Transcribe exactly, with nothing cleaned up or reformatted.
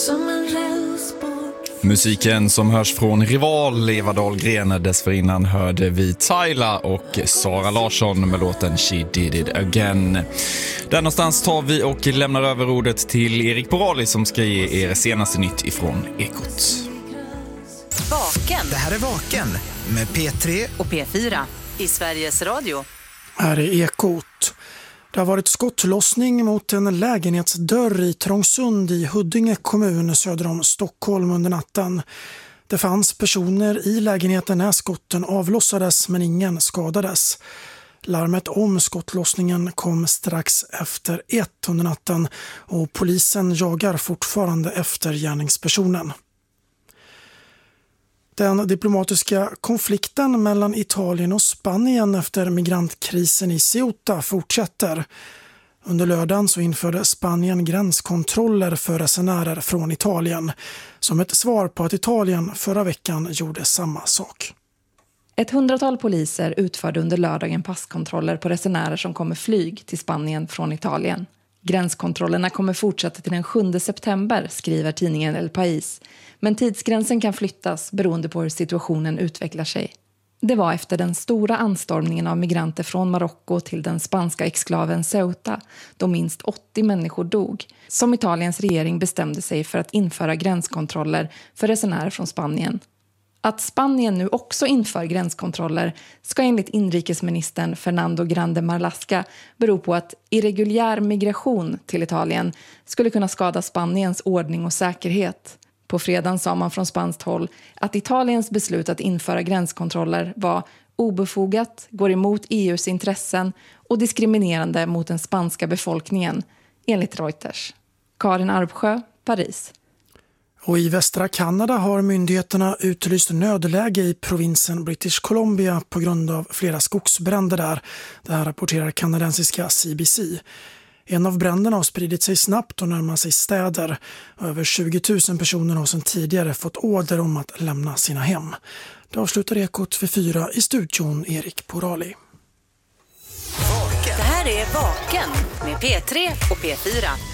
Musiken som hörs från Rival, Eva Dahlgren. Dessförinnan hörde vi Tyla och Sara Larsson med låten She Did It Again. Där någonstans tar vi och lämnar över ordet till Erik Porali som ska ge er senaste nytt ifrån Ekot. Vaken. Det här är Vaken med P tre och P fyra i Sveriges Radio. Här är Ekot. Det har varit skottlossning mot en lägenhetsdörr i Trångsund i Huddinge kommun söder om Stockholm under natten. Det fanns personer i lägenheten när skotten avlossades men ingen skadades. Larmet om skottlossningen kom strax efter ett under natten och polisen jagar fortfarande efter gärningspersonen. Den diplomatiska konflikten mellan Italien och Spanien efter migrantkrisen i Ceuta fortsätter. Under lördagen så införde Spanien gränskontroller för resenärer från Italien som ett svar på att Italien förra veckan gjorde samma sak. Ett hundratal poliser utförde under lördagen passkontroller på resenärer som kommer flyg till Spanien från Italien. Gränskontrollerna kommer fortsätta till den sjunde september, skriver tidningen El País. Men tidsgränsen kan flyttas beroende på hur situationen utvecklar sig. Det var efter den stora anstormningen av migranter från Marocko till den spanska exklaven Ceuta, då minst åttio människor dog, som Italiens regering bestämde sig för att införa gränskontroller för resenärer från Spanien. Att Spanien nu också inför gränskontroller ska enligt inrikesministern Fernando Grande Marlaska bero på att irreguljär migration till Italien skulle kunna skada Spaniens ordning och säkerhet. På fredagen sa man från spanskt håll att Italiens beslut att införa gränskontroller var obefogat, går emot E U:s intressen och diskriminerande mot den spanska befolkningen, enligt Reuters. Karin Arpsjö, Paris. Och i västra Kanada har myndigheterna utlyst nödläge i provinsen British Columbia på grund av flera skogsbränder där. Det här rapporterar kanadensiska C B C. En av bränderna har spridit sig snabbt och närmar sig städer. Över tjugo tusen personer har sedan tidigare fått order om att lämna sina hem. Det avslutar Ekot för fyra i studion Erik Porali. Det här är Vaken med P tre och P fyra.